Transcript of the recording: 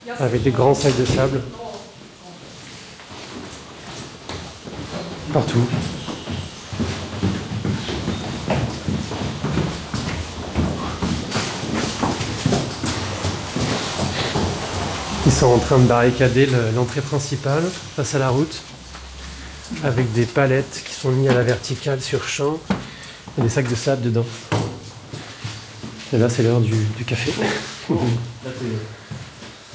avec des grands sacs de sable partout. Ils sont en train de barricader l'entrée principale face à la route avec des palettes qui sont mises à la verticale sur champ et des sacs de sable dedans. Et là, c'est l'heure du café.